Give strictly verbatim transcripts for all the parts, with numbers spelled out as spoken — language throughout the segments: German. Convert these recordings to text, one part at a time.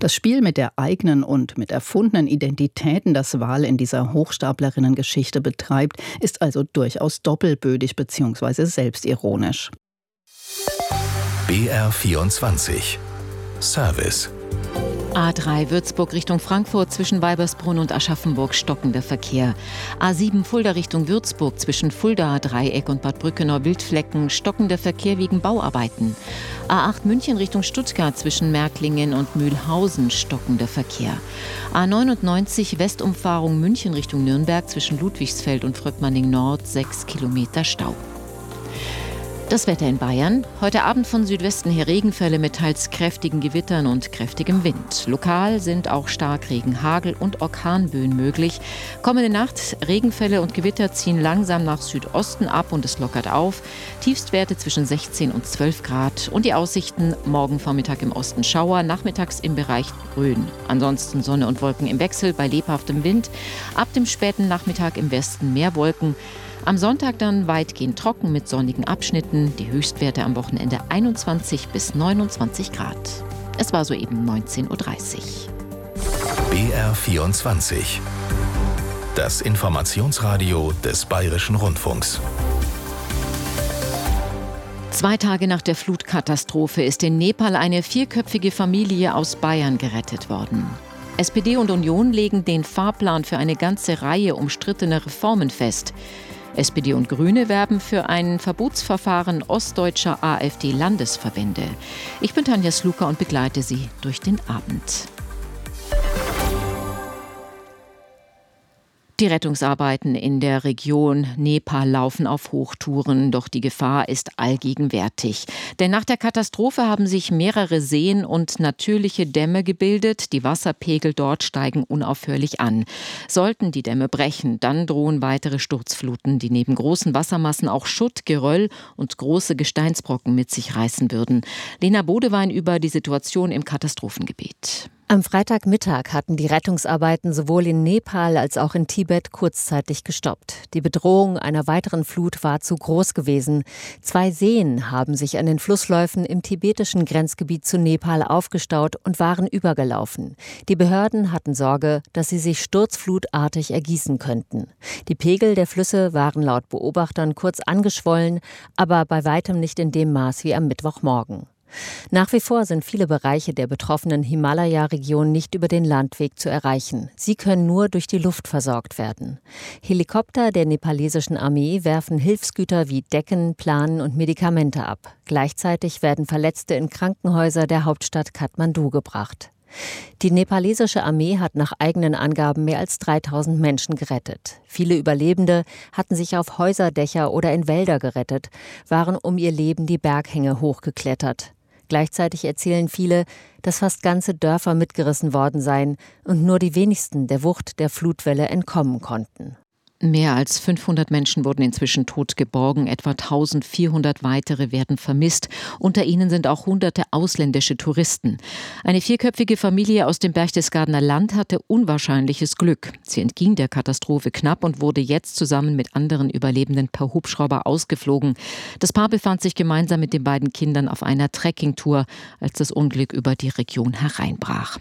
Das Spiel mit der eigenen und mit erfundenen Identitäten, das Wahl in dieser Hochstaplerinnen-Geschichte betreibt, ist also durchaus doppelbödig bzw. selbstironisch. B R vierundzwanzig Service. A drei Würzburg Richtung Frankfurt zwischen Weibersbrunn und Aschaffenburg stockender Verkehr. A sieben Fulda Richtung Würzburg zwischen Fulda, Dreieck und Bad Brückenau Wildflecken stockender Verkehr wegen Bauarbeiten. A acht München Richtung Stuttgart zwischen Märklingen und Mühlhausen stockender Verkehr. A neunundneunzig Westumfahrung München Richtung Nürnberg zwischen Ludwigsfeld und Fröttmanning Nord sechs Kilometer Stau. Das Wetter in Bayern. Heute Abend von Südwesten her Regenfälle mit teils kräftigen Gewittern und kräftigem Wind. Lokal sind auch Starkregen, Hagel und Orkanböen möglich. Kommende Nacht Regenfälle und Gewitter ziehen langsam nach Südosten ab und es lockert auf. Tiefstwerte zwischen sechzehn und zwölf Grad. Und die Aussichten: morgen Vormittag im Osten Schauer, nachmittags im Bereich Rhön. Ansonsten Sonne und Wolken im Wechsel bei lebhaftem Wind. Ab dem späten Nachmittag im Westen mehr Wolken. Am Sonntag dann weitgehend trocken mit sonnigen Abschnitten. Die Höchstwerte am Wochenende einundzwanzig bis neunundzwanzig Grad. Es war soeben neunzehn Uhr dreißig. B R vierundzwanzig. Das Informationsradio des Bayerischen Rundfunks. Zwei Tage nach der Flutkatastrophe ist in Nepal eine vierköpfige Familie aus Bayern gerettet worden. S P D und Union legen den Fahrplan für eine ganze Reihe umstrittener Reformen fest. S P D und Grüne werben für ein Verbotsverfahren ostdeutscher AfD-Landesverbände. Ich bin Tanja Sluka und begleite Sie durch den Abend. Die Rettungsarbeiten in der Region Nepal laufen auf Hochtouren, doch die Gefahr ist allgegenwärtig. Denn nach der Katastrophe haben sich mehrere Seen und natürliche Dämme gebildet. Die Wasserpegel dort steigen unaufhörlich an. Sollten die Dämme brechen, dann drohen weitere Sturzfluten, die neben großen Wassermassen auch Schutt, Geröll und große Gesteinsbrocken mit sich reißen würden. Lena Bodewein über die Situation im Katastrophengebiet. Am Freitagmittag hatten die Rettungsarbeiten sowohl in Nepal als auch in Tibet kurzzeitig gestoppt. Die Bedrohung einer weiteren Flut war zu groß gewesen. Zwei Seen haben sich an den Flussläufen im tibetischen Grenzgebiet zu Nepal aufgestaut und waren übergelaufen. Die Behörden hatten Sorge, dass sie sich sturzflutartig ergießen könnten. Die Pegel der Flüsse waren laut Beobachtern kurz angeschwollen, aber bei weitem nicht in dem Maß wie am Mittwochmorgen. Nach wie vor sind viele Bereiche der betroffenen Himalaya-Region nicht über den Landweg zu erreichen. Sie können nur durch die Luft versorgt werden. Helikopter der nepalesischen Armee werfen Hilfsgüter wie Decken, Planen und Medikamente ab. Gleichzeitig werden Verletzte in Krankenhäuser der Hauptstadt Kathmandu gebracht. Die nepalesische Armee hat nach eigenen Angaben mehr als dreitausend Menschen gerettet. Viele Überlebende hatten sich auf Häuserdächer oder in Wälder gerettet, waren um ihr Leben die Berghänge hochgeklettert. Gleichzeitig erzählen viele, dass fast ganze Dörfer mitgerissen worden seien und nur die wenigsten der Wucht der Flutwelle entkommen konnten. Mehr als fünfhundert Menschen wurden inzwischen tot geborgen, etwa eintausendvierhundert weitere werden vermisst. Unter ihnen sind auch hunderte ausländische Touristen. Eine vierköpfige Familie aus dem Berchtesgadener Land hatte unwahrscheinliches Glück. Sie entging der Katastrophe knapp und wurde jetzt zusammen mit anderen Überlebenden per Hubschrauber ausgeflogen. Das Paar befand sich gemeinsam mit den beiden Kindern auf einer Trekkingtour, als das Unglück über die Region hereinbrach.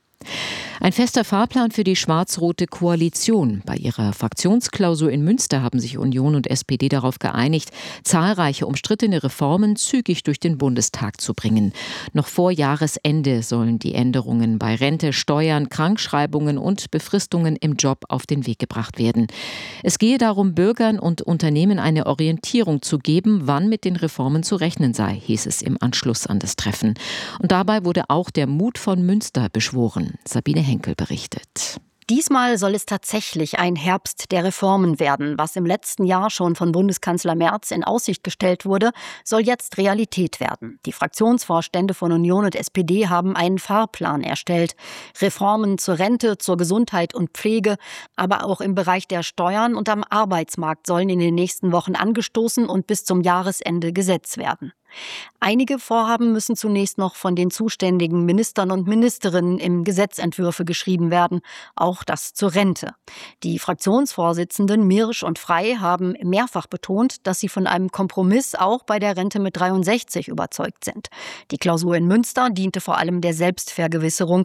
Ein fester Fahrplan für die schwarz-rote Koalition. Bei ihrer Fraktionsklausur in Münster haben sich Union und S P D darauf geeinigt, zahlreiche umstrittene Reformen zügig durch den Bundestag zu bringen. Noch vor Jahresende sollen die Änderungen bei Rente, Steuern, Krankschreibungen und Befristungen im Job auf den Weg gebracht werden. Es gehe darum, Bürgern und Unternehmen eine Orientierung zu geben, wann mit den Reformen zu rechnen sei, hieß es im Anschluss an das Treffen. Und dabei wurde auch der Mut von Münster beschworen. Sabine Henkel berichtet. Diesmal soll es tatsächlich ein Herbst der Reformen werden. Was im letzten Jahr schon von Bundeskanzler Merz in Aussicht gestellt wurde, soll jetzt Realität werden. Die Fraktionsvorstände von Union und S P D haben einen Fahrplan erstellt. Reformen zur Rente, zur Gesundheit und Pflege, aber auch im Bereich der Steuern und am Arbeitsmarkt sollen in den nächsten Wochen angestoßen und bis zum Jahresende Gesetz werden. Einige Vorhaben müssen zunächst noch von den zuständigen Ministern und Ministerinnen in Gesetzentwürfe geschrieben werden, auch das zur Rente. Die Fraktionsvorsitzenden Mirsch und Frey haben mehrfach betont, dass sie von einem Kompromiss auch bei der Rente mit dreiundsechzig überzeugt sind. Die Klausur in Münster diente vor allem der Selbstvergewisserung